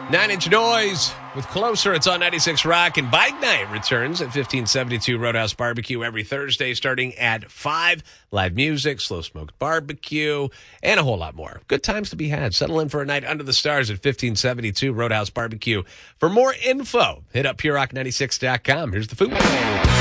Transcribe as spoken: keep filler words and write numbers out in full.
Nine Inch Noise with Closer. It's on ninety-six Rock, and Bike Night returns at fifteen seventy-two Roadhouse Barbecue every Thursday starting at five. Live music, slow smoked barbecue, and a whole lot more. Good times to be had. Settle in for a night under the stars at fifteen seventy-two Roadhouse Barbecue. For more info, hit up pure rock ninety-six dot com. Here's the food.